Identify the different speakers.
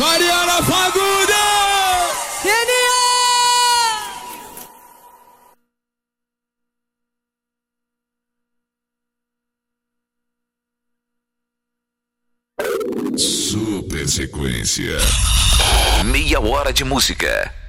Speaker 1: Mariana Fagundes!
Speaker 2: Super sequência. Meia hora de música.